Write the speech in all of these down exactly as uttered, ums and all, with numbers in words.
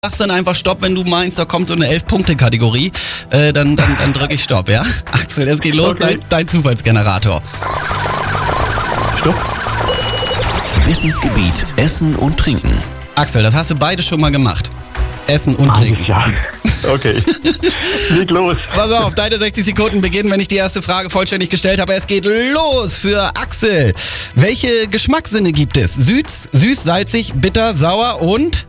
Sagst dann einfach Stopp, wenn du meinst, da kommt so eine elf-Punkte-Kategorie, äh, dann, dann, dann drücke ich Stopp, ja? Axel, es geht los, Okay. dein, dein Zufallsgenerator. Stopp. Wissensgebiet Essen und Trinken. Axel, das hast du beide schon mal gemacht. Essen und Trinken. Ja. Okay. Leg los. Pass auf, deine sechzig Sekunden beginnen, wenn ich die erste Frage vollständig gestellt habe. Es geht los für Axel. Welche Geschmackssinne gibt es? Süß, süß, salzig, bitter, sauer und...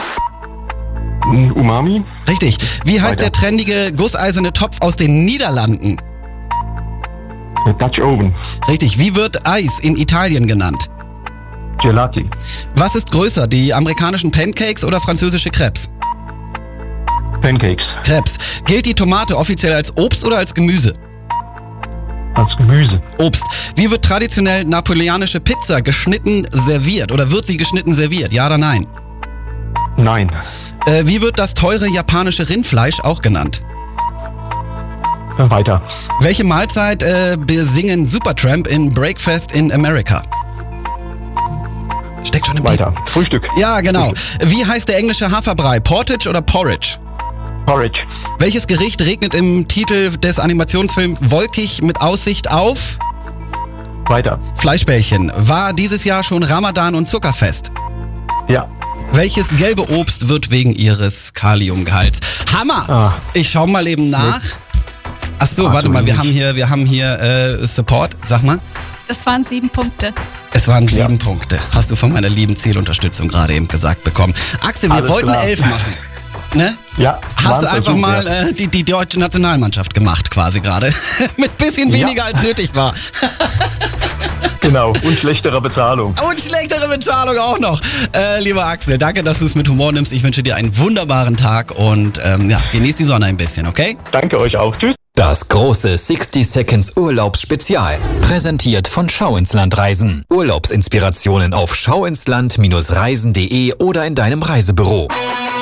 Umami. Richtig. Wie heißt Weiter. der trendige gusseiserne Topf aus den Niederlanden? Dutch Oven. Richtig. Wie wird Eis in Italien genannt? Gelati. Was ist größer, die amerikanischen Pancakes oder französische Crepes? Pancakes. Crepes. Gilt die Tomate offiziell als Obst oder als Gemüse? Als Gemüse. Obst. Wie wird traditionell napoleonische Pizza geschnitten serviert? Oder wird sie geschnitten serviert? Ja oder nein? Nein. Äh, wie wird das teure japanische Rindfleisch auch genannt? Weiter. Welche Mahlzeit äh, besingen Supertramp in Breakfast in America? Steckt schon im Weiter. Frühstück. Titel. Ja, genau. Wie heißt der englische Haferbrei? Porridge oder Porridge? Porridge. Welches Gericht regnet im Titel des Animationsfilms Wolkig mit Aussicht auf? Weiter. Fleischbällchen. War dieses Jahr schon Ramadan und Zuckerfest? Ja. Welches gelbe Obst wird wegen ihres Kaliumgehalts? Hammer! Ah. Ich schau mal eben nach. Ach so, Ach, warte du mal, wir Mensch. haben hier, wir haben hier äh, Support. Sag mal. Das waren sieben Punkte. Es waren sieben Ja. Punkte. Hast du von meiner lieben Zielunterstützung gerade eben gesagt bekommen. Axel, wir Alles wollten klar. elf machen. Ne? Ja. Hast war du ein einfach Versuch, mal ja. äh, die, die deutsche Nationalmannschaft gemacht quasi gerade. Mit bisschen Ja. weniger als nötig war. Genau. Und schlechtere Bezahlung. Und schlechtere Bezahlung auch noch. Äh, lieber Axel, danke, dass du es mit Humor nimmst. Ich wünsche dir einen wunderbaren Tag und ähm, ja, genieß die Sonne ein bisschen, okay? Danke euch auch. Tschüss. Das große sechzig Seconds Urlaubsspezial. Präsentiert von Schau ins Land Reisen. Urlaubsinspirationen auf schauinsland Bindestrich reisen punkt de oder in deinem Reisebüro.